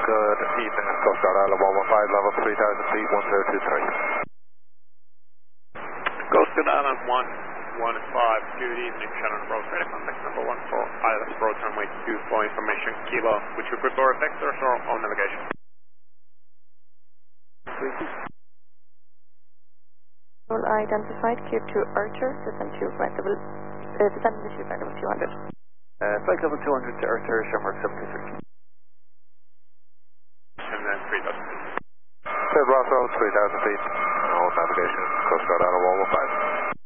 Good evening, Coast Guard Island 115, level 3000 feet, 1023. Coast Guard Island 115, good evening, Shannon Approach, ready contact number 1 for ILS approach runway 2 for information, Kilo. Would you prefer vectors or on navigation? Role identified, Q2 Archer, descend to flight level, descend to flight level 200. Flight level 200 to Archer, Shamrock 73. And then 3000 feet. Clear Bravo, 3000 feet, all navigation, Coast Guard Island 115.